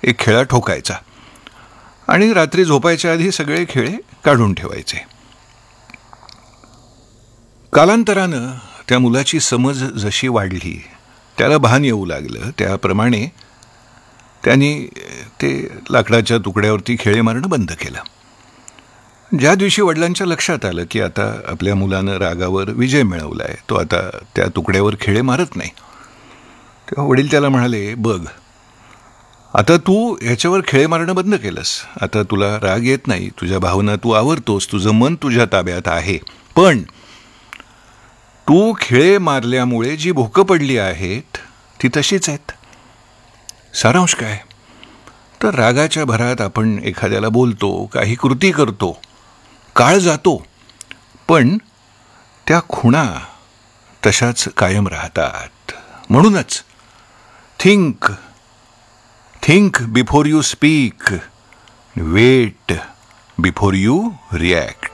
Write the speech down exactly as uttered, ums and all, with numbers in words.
एक खेळा ठोकायचा आणि रात्री झोपायच्या आधी सगळे खेळे काढून ठेवायचे. कालांतरानं त्या मुलाची समज जशी वाढली, त्याला भान येऊ लागलं, त्याप्रमाणे त्यांनी ते लाकडाच्या तुकड्यावरती खेळे मारणं बंद केलं. ज्या दिवशी वडिलांच्या लक्षात आलं की आता आपल्या मुलानं रागावर विजय मिळवलाय, तो आता त्या तुकड्यावर खेळे मारत नाही, तेव्हा वडील त्याला म्हणाले, बघ आता तू ह्याच्यावर खेळे मारणं बंद केलंस, आता तुला राग येत नाही, तुझ्या भावना तू आवरतोस, तुझं मन तुझ्या ताब्यात आहे, पण तू खेळे मारल्यामुळे जी भोकं पडली आहेत ती तशीच आहेत. सारांश काय तर रागाच्या भरात आपण एखाद्याला बोलतो, काही कृती करतो, काळ जातो, पण त्या खुणा तशाच कायम राहतात. म्हणूनच think think before you speak, weight before you react.